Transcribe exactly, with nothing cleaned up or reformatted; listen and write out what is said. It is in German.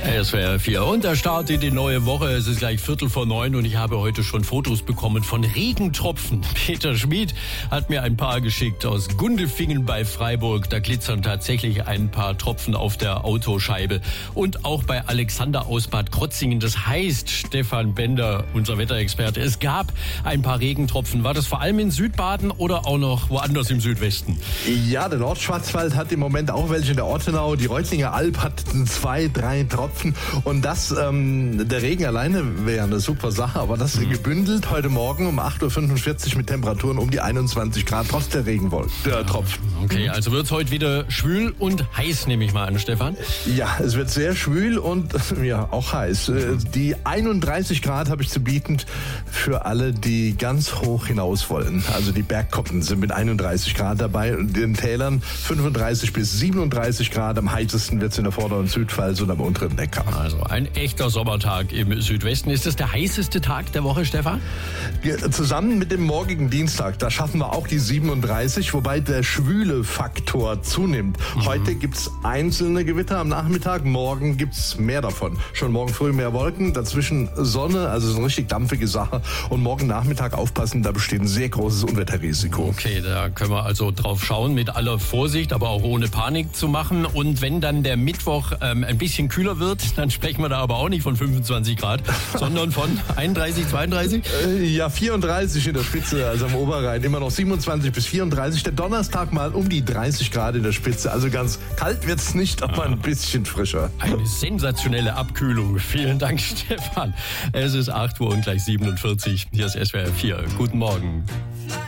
S W R vier und der Start in die neue Woche. Es ist gleich Viertel vor neun und ich habe heute schon Fotos bekommen von Regentropfen. Peter Schmid hat mir ein paar geschickt aus Gundelfingen bei Freiburg. Da glitzern tatsächlich ein paar Tropfen auf der Autoscheibe. Und auch bei Alexander aus Bad Krotzingen. Das heißt, Stefan Bender, unser Wetterexperte, es gab ein paar Regentropfen. War das vor allem in Südbaden oder auch noch woanders im Südwesten? Ja, der Nordschwarzwald hat im Moment auch welche in der Ortenau. Die Reutlinger Alb hat zwei, drei Tropfen. Und das, ähm, der Regen alleine wäre eine super Sache, aber das mhm. gebündelt heute Morgen um acht Uhr fünfundvierzig mit Temperaturen um die einundzwanzig Grad, trotz der Regenwolken, der ja. Tropfen. Okay, also wird es heute wieder schwül und heiß, nehme ich mal an, Stefan? Ja, es wird sehr schwül und ja, auch heiß. Die einunddreißig Grad habe ich zu bieten für alle, die ganz hoch hinaus wollen. Also die Bergkoppen sind mit einunddreißig Grad dabei und in den Tälern fünfunddreißig bis siebenunddreißig Grad. Am heißesten wird es in der vorderen Südpfalz und am unteren Neckar. Also ein echter Sommertag im Südwesten. Ist das der heißeste Tag der Woche, Stefan? Zusammen mit dem morgigen Dienstag, da schaffen wir auch die siebenunddreißig, wobei der schwüle Faktor zunimmt. Mhm. Heute gibt es einzelne Gewitter am Nachmittag, morgen gibt es mehr davon. Schon morgen früh mehr Wolken, dazwischen Sonne, also so eine richtig dampfige Sache. Und morgen Nachmittag aufpassen, da besteht ein sehr großes Unwetterrisiko. Okay, da können wir also drauf schauen, mit aller Vorsicht, aber auch ohne Panik zu machen. Und wenn dann der Mittwoch ähm, ein bisschen kühler wird, dann sprechen wir da aber auch nicht von fünfundzwanzig Grad, sondern von einunddreißig, zweiunddreißig? Äh, ja, vierunddreißig in der Spitze, also am Oberrhein. Immer noch siebenundzwanzig bis vierunddreißig. Der Donnerstag mal um die dreißig Grad in der Spitze. Also ganz kalt wird's nicht, aber ein bisschen frischer. Eine sensationelle Abkühlung. Vielen Dank, Stefan. Es ist acht Uhr und gleich siebenundvierzig. Hier ist S W R vier. Guten Morgen.